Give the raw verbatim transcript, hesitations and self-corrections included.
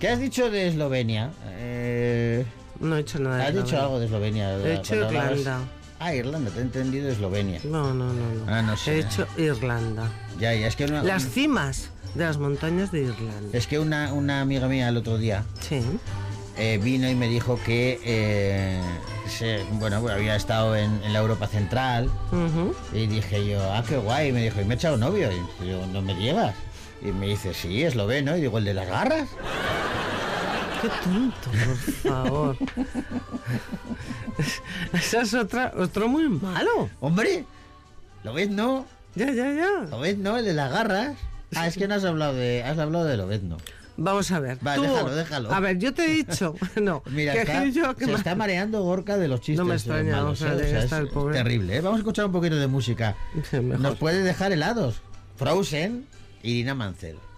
¿Qué has dicho de Eslovenia? Eh, No he hecho nada de has Eslovenia. dicho algo de Eslovenia. He hecho Cuando hablabas- Irlanda. Ah, Irlanda, te he entendido Eslovenia. No, no, no, no. Ah, no sé. He hecho Irlanda. Ya, ya, es que una, Las cimas de las montañas de Irlanda. es que una, una amiga mía el otro día Sí. eh, vino y me dijo que eh, se- bueno, bueno, había estado en, en la Europa Central. Ujú. Y dije yo, ah, qué guay. Y me dijo, ¿y me he echado novio? Y yo, ¿no me llevas? Y me dice, sí, esloveno. Y digo, ¿el de las garras? Qué tonto, por favor. Esa es otra, otro muy malo. Hombre, ¿lo ves, no? Ya, ya, ya. ¿Lo ves, no? El de las garras. Ah, es que no has hablado de, has hablado de Lobezno. Vamos a ver. Va, tú- déjalo, déjalo. A ver, yo te he dicho. No. Mira, que está, yo que se me- está mareando Gorka de los chistes. No me eh, extraña, malos, o sea, eh, de es estar el pobre. terrible, ¿eh? Vamos a escuchar un poquito de música. Sí, mejor. Nos puede dejar helados. Frozen, Irina Mancel.